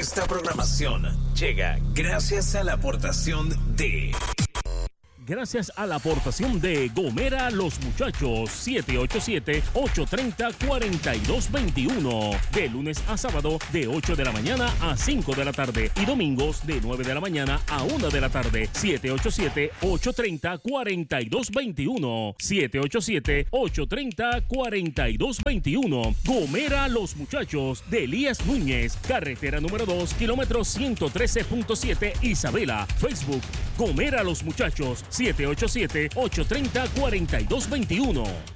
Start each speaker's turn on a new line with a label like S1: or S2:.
S1: Esta programación llega gracias a la aportación de...
S2: Gracias a la aportación de Gomera Los Muchachos, 787-830-4221. De lunes a sábado, de 8 de la mañana a 5 de la tarde. Y domingos, de 9 de la mañana a 1 de la tarde. 787-830-4221. 787-830-4221. Gomera Los Muchachos, de Elías Núñez. Carretera número 2, kilómetro 113.7, Isabela. Facebook, Gomera Los Muchachos. 787-830-4221.